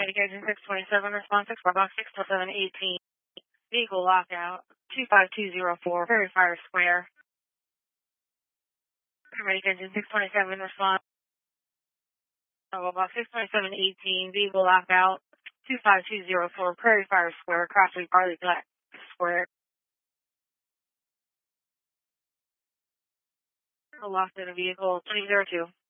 Engine 627, response 6, Box 62718. Vehicle lockout, 25204, Prairie Fire Square. Engine 627, response. Box 62718, vehicle lockout, 25204, Prairie Fire Square, Crossley Barley Black Square. Lost in a vehicle, 2002.